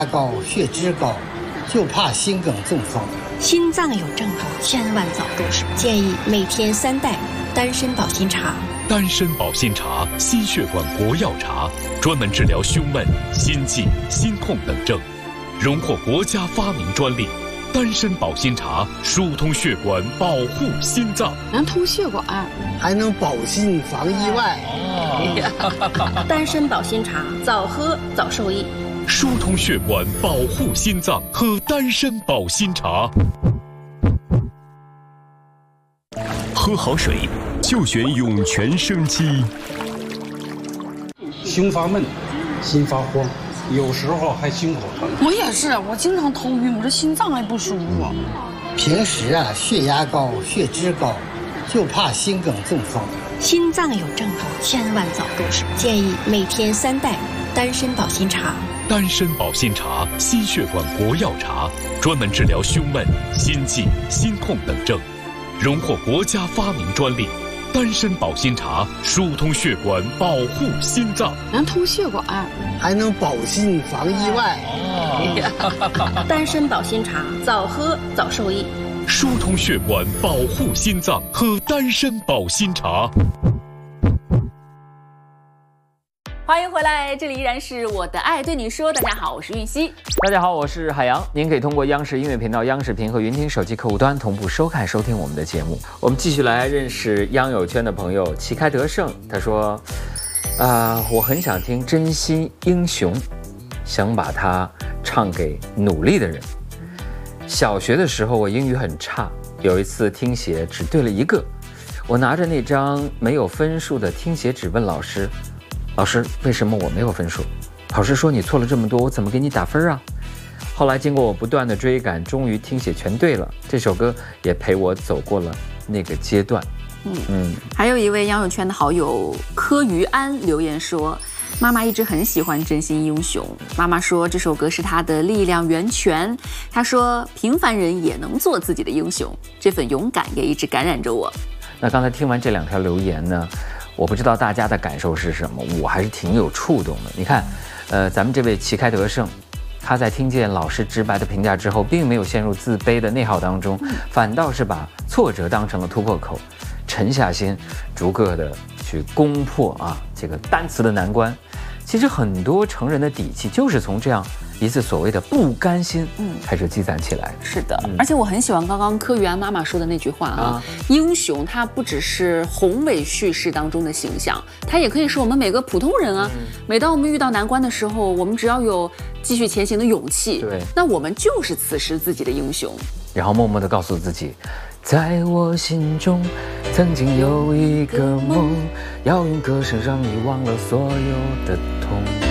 高血脂高，就怕心梗中风。 心脏有症状，千万早重视。建议每天3袋丹参保心茶。 丹参保心茶，心血管国药茶，专门治疗胸闷、心悸、心痛等症，荣获国家发明专利。丹参保心茶疏通血管，保护心脏， 能通血管， 还能保心防意外。 丹参保心茶，早喝早受益。 疏通血管，保护心脏，喝丹参保心茶。 喝好水就选涌泉生机。 胸发闷，心发慌，有时候还心口疼。 我也是，我经常头晕，我这心脏还不舒服。 平时血压高、血脂高，就怕心梗中风。 心脏有症状，千万早重视。建议每天3袋丹参保心茶。 丹参保心茶，心血管国药茶，专门治疗胸闷、心悸、心痛等症，荣获国家发明专利。丹参保心茶疏通血管，保护心脏， 能通血管， 还能保心防意外。 丹参保心茶，早喝早受益。 疏通血管，保护心脏，喝丹参保心茶。 欢迎回来，这里依然是我的爱对你说。大家好，我是韵熙。 大家好，我是海洋。您可以通过央视音乐频道、央视频和云听手机客户端同步收看、收听我们的节目。我们继续来认识央友圈的朋友旗开得胜。他说：“我很想听《真心英雄》，想把它唱给努力的人。小学的时候我英语很差，有一次听写只对了1个，我拿着那张没有分数的听写纸问老师。”老师，为什么我没有分数？老师说你错了这么多，我怎么给你打分啊？后来经过我不断的追赶，终于听写全对了。这首歌也陪我走过了那个阶段。 还有一位央友圈的好友柯于安留言说，妈妈一直很喜欢《真心英雄》，妈妈说这首歌是她的力量源泉。她说平凡人也能做自己的英雄，这份勇敢也一直感染着我。 那刚才听完这2条留言呢，我不知道大家的感受是什么，我还是挺有触动的。你看，咱们这位旗开得胜，他在听见老师直白的评价之后，并没有陷入自卑的内耗当中，反倒是把挫折当成了突破口，沉下心，逐个的去攻破这个单词的难关。其实很多成人的底气就是从这样一次所谓的不甘心开始积攒起来。 是的，而且我很喜欢刚刚柯于安妈妈说的那句话英雄他不只是宏伟叙事当中的形象，他也可以是我们每个普通人啊。每当我们遇到难关的时候，我们只要有继续前行的勇气，对，那我们就是此时自己的英雄。 然后默默地告诉自己，在我心中曾经有一个梦，要用歌声让你忘了所有的痛。